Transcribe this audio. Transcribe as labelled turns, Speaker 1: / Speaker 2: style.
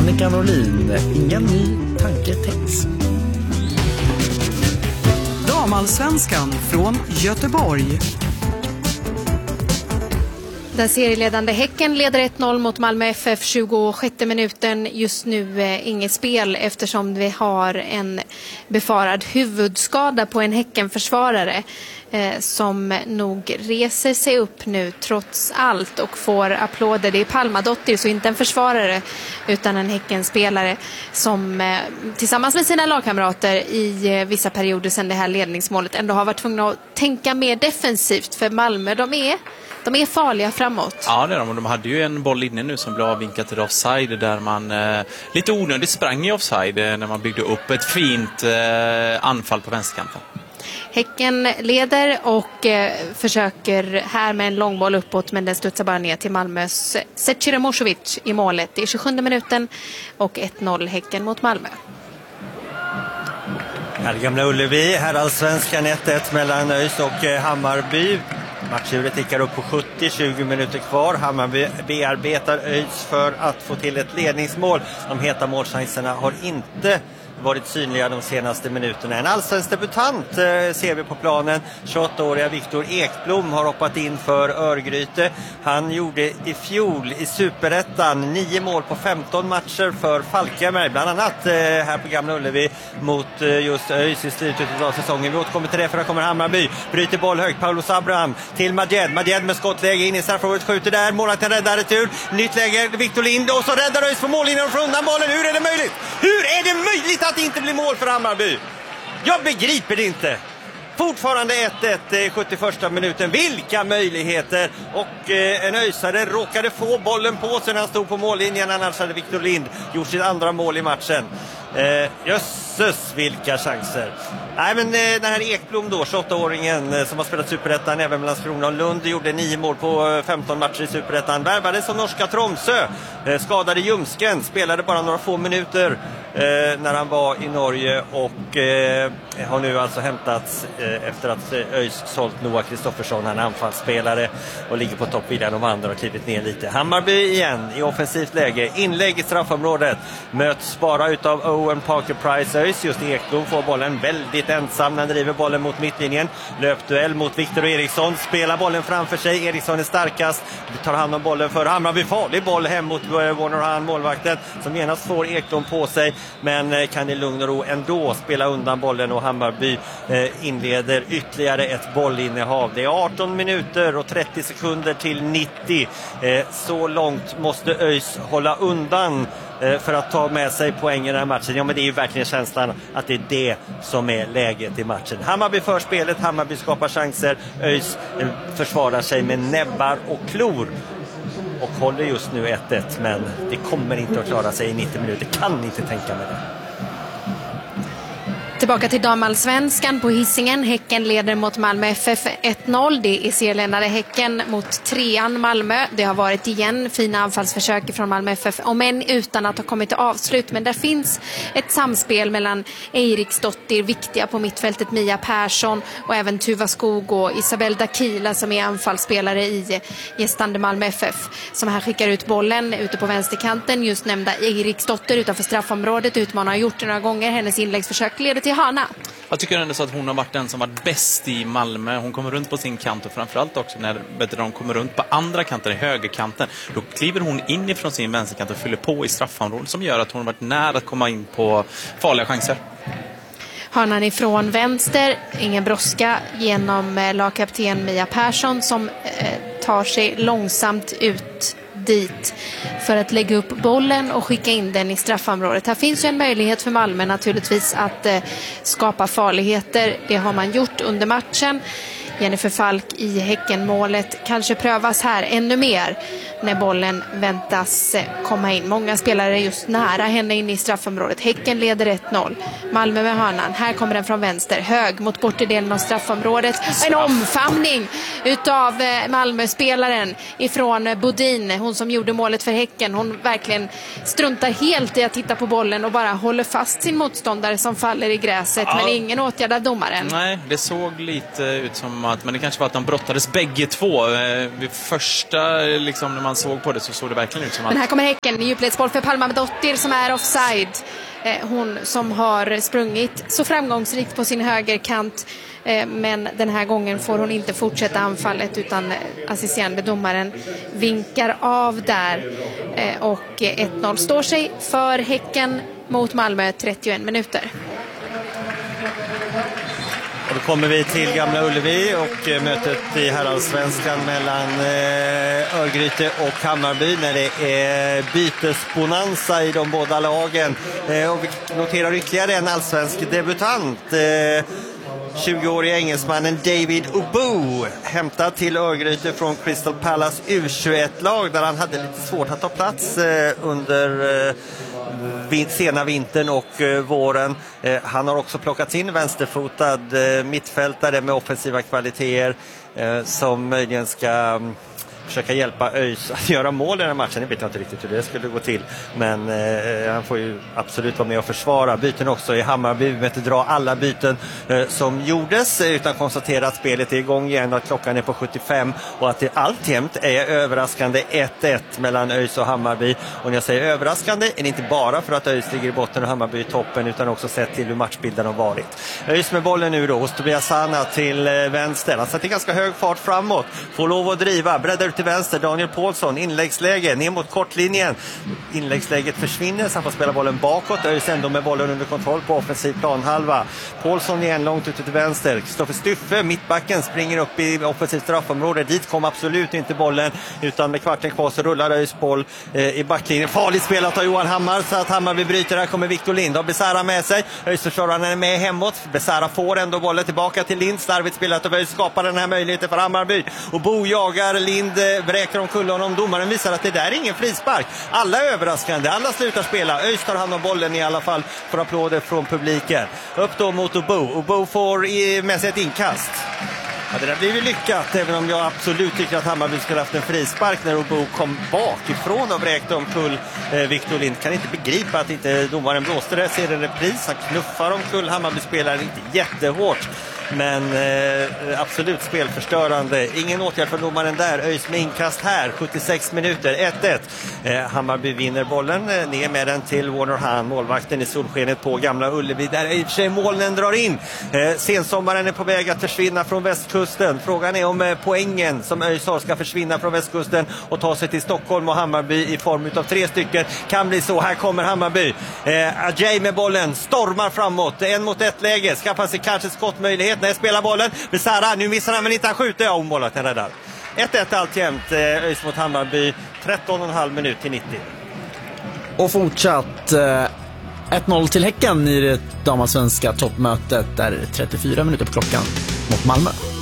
Speaker 1: Annika Norlin, ingen ny tanke tänks.
Speaker 2: Damallsvenskan från Göteborg.
Speaker 3: Den serieledande Häcken leder 1-0 mot Malmö FF 26:e minuten. Just nu inget spel eftersom vi har en befarad huvudskada på en Häckenförsvarare som nog reser sig upp nu trots allt och får applåder. Det är Palmadottir, så inte en försvarare utan en Häckenspelare som tillsammans med sina lagkamrater i vissa perioder sedan det här ledningsmålet ändå har varit tvungna att tänka mer defensivt, för Malmö de är farliga framåt.
Speaker 4: Ja, det är de. Och de hade ju en boll inne nu som blev avvinkad till offside där man lite onödigt sprang i offside när man byggde upp ett fint anfall på vänsterkanten.
Speaker 3: Häcken leder och försöker här med en långboll uppåt, men den studsar bara ner till Malmös Zecire Mošović i målet. Det är 27:e minuten och 1-0 Häcken mot Malmö.
Speaker 5: Här Gamla Ullevi, här Allsvenskan 1-1 mellan ÖIS och Hammarby. Matchuret tickar upp på 70, 20 minuter kvar. Hammarby bearbetar ÖIS för att få till ett ledningsmål. De heta målchanserna har inte varit synliga de senaste minuterna. En allsvensk debutant ser vi på planen. 28-åriga Viktor Ekblom har hoppat in för Örgryte. Han gjorde i fjol i Superettan 9 mål på 15 matcher för Falkenberg. Bland annat här på Gamla Ullevi mot just ÖIS i slutet av säsongen. Vi återkommer till det, för där kommer Hammarby. Bryter boll högt. Paulus Abraham till Madjed. Madjed med skottläge in i straffområdet, skjuter där. Målvakten räddar retur. Nytt läge. Viktor Lind, och så räddar ÖIS på mållinjen och får undan bollen. Hur är det möjligt? Hur är det möjligt att det inte blir mål för Hammarby? Jag begriper det inte. Fortfarande 1-1 i 71:a minuten. Vilka möjligheter! Och en öisare råkade få bollen på sig när han stod på mållinjen. Annars hade Viktor Lind gjort sitt andra mål i matchen. Jösses, vilka chanser. Nej, men den här Ekblom då, 28-åringen som har spelat Superettan även mellan Landskrona och Lund, gjorde 9 mål på 15 matcher i Superettan. Värvades som norska Tromsø, skadade ljumsken, spelade bara några få minuter när han var i Norge och har nu alltså hämtats efter att ÖIS sålt Noah Kristoffersson. Han är anfallsspelare och ligger på topp vidare. De andra har klivit ner lite. Hammarby igen i offensivt läge. Inlägg i straffområdet. Möts bara utav Owen Parker-Price. ÖIS, just Ekblom får bollen väldigt ensam när han driver bollen mot mittlinjen. Löpduell mot Viktor Eriksson. Spelar bollen framför sig. Eriksson är starkast. Tar hand om bollen för Hammarby. Farlig boll hem mot Warner Han, målvakten, som genast får Ekblom på sig. Men kan i lugn och ro ändå spela undan bollen, och Hammarby inleder ytterligare ett bollinnehav. Det är 18 minuter och 30 sekunder till 90. Så långt måste ÖIS hålla undan för att ta med sig poäng i den här matchen. Ja, men det är ju verkligen känslan att det är det som är läget i matchen. Hammarby för spelet, Hammarby skapar chanser, ÖIS försvarar sig med näbbar och klor och håller just nu 1-1, men det kommer inte att klara sig i 90 minuter. Kan inte tänka mig det.
Speaker 3: Tillbaka till damallsvenskan på Hisingen. Häcken leder mot Malmö FF 1-0. Det är serieledande Häcken mot 3an Malmö. Det har varit igen fina anfallsförsök från Malmö FF, om än utan att ha kommit till avslut. Men där finns ett samspel mellan Eiriksdottir, viktiga på mittfältet, Mia Persson och även Tuva Skog och Isabel Dakila som är anfallsspelare i gästande Malmö FF, som här skickar ut bollen ute på vänsterkanten. Just nämnda Eiriksdottir utanför straffområdet utmanar har gjort det några gånger. Hennes inläggsförsök leder till hörna.
Speaker 4: Jag tycker ändå så att hon har varit den som varit bäst i Malmö. Hon kommer runt på sin kant, och framförallt också när de kommer runt på andra kanten, i högerkanten. Då kliver hon in ifrån sin vänsterkant och fyller på i straffområdet, som gör att hon har varit nära att komma in på farliga chanser.
Speaker 3: Hörnan ifrån vänster, ingen brådska genom lagkapten Mia Persson som tar sig långsamt ut dit för att lägga upp bollen och skicka in den i straffområdet. Här finns ju en möjlighet för Malmö naturligtvis att skapa farligheter. Det har man gjort under matchen. Jennifer Falk i Häckenmålet kanske prövas här ännu mer när bollen väntas komma in. Många spelare är just nära henne in i straffområdet. Häcken leder 1-0. Malmö med hörnan. Här kommer den från vänster. Hög mot bortedelen av straffområdet. En omfamning utav Malmö-spelaren ifrån Bodin. Hon som gjorde målet för Häcken. Hon verkligen struntar helt i att titta på bollen och bara håller fast sin motståndare som faller i gräset. Ja. Men ingen åtgärd av domaren.
Speaker 4: Nej, det såg lite ut som om att, men det kanske var att de brottades bägge två. Vid första, liksom, när man såg på det så såg det verkligen ut som att...
Speaker 3: Men här kommer Häcken, djupledsboll för Palmadottir som är offside. Hon som har sprungit så framgångsrikt på sin högerkant, men den här gången får hon inte fortsätta anfallet utan assisterande domaren vinkar av där. Och 1-0 står sig för Häcken mot Malmö 31 minuter.
Speaker 5: Och då kommer vi till Gamla Ullevi och mötet i herrallsvenskan mellan Örgryte och Hammarby när det är bytesbonanza i de båda lagen. Och vi noterar ytterligare en allsvensk debutant. 20-åriga engelsmannen David Obu, hämtad till Örgryte från Crystal Palace U21-lag där han hade lite svårt att ta plats under sena vintern och våren. Han har också plockats in vänsterfotad mittfältare med offensiva kvaliteter som möjligen ska försöka hjälpa ÖIS att göra mål i den här matchen. Jag vet inte riktigt hur det skulle gå till. Men han får ju absolut vara med och försvara. Byten också i Hammarby. Vi vet inte dra alla byten som gjordes utan konstatera att spelet är igång igen och att klockan är på 75 och att det alltjämt är överraskande 1-1 mellan ÖIS och Hammarby. Och när jag säger överraskande är det inte bara för att ÖIS ligger i botten och Hammarby i toppen utan också sett till hur matchbilden har varit. ÖIS med bollen nu då hos Tobias Sana till vänster. Han sätter ganska hög fart framåt. Får lov att driva. Breddar ut till vänster. Daniel Paulsson, inläggsläge ner mot kortlinjen. Inläggsläget försvinner så han får spela bollen bakåt. ÖIS ändå med bollen under kontroll på offensiv planhalva. Paulsson igen långt ute till vänster. Kristoffer Styffe, mittbacken, springer upp i offensivt straffområde. Dit kom absolut inte bollen utan med kvarten kvar så rullar ÖIS boll i backlinjen. Farligt spelat av Johan Hammar så att Hammarby bryter. Här kommer Victor Lind. Har Besara med sig. ÖIS-försvararen är med hemåt. Besara får ändå bollen tillbaka till Lind. Starvigt spelat och ÖIS skapar den här möjligheten för Hammarby. Och Bo jagar Lind, bräker omkull honom. Domaren visar att det där är ingen frispark. Alla är överraskande. Alla slutar spela. ÖIS tar hand om bollen i alla fall för applåder från publiken. Upp då mot Obo. Obo får med sig ett inkast. Ja, det där blir ju lyckat, även om jag absolut tycker att Hammarby skulle haft en frispark när Obo kom bakifrån och vräkte omkull Victor Lind. Kan inte begripa att inte domaren blåste det. Ser en repris, han knuffar omkull Hammarby-spelaren inte jättehårt. Men absolut spelförstörande. Ingen åtgärd för domaren där. ÖIS med inkast här. 76 minuter. 1-1. Hammarby vinner bollen. Ner med den till Warner Hahn. Målvakten i solskenet på Gamla Ullevi. Där i och för sig molnen drar in. Sensommaren är på väg att försvinna från västkusten. Frågan är om poängen som ÖIS har ska försvinna från västkusten och ta sig till Stockholm och Hammarby i form av 3 stycken. Kan bli så. Här kommer Hammarby. Ajay med bollen. Stormar framåt. 1-mot-1 läge. Skaffar sig kanske skottmöjlighet. När jag spelar bollen. Besara, nu missar han men inte han skjuter. Ja, omålat han räddar. 1-1 alltjämt. ÖIS mot Hammarby. 13,5 minut till 90.
Speaker 1: Och fortsatt 1-0 till Häcken i det damallsvenska toppmötet. Där 34 minuter på klockan mot Malmö.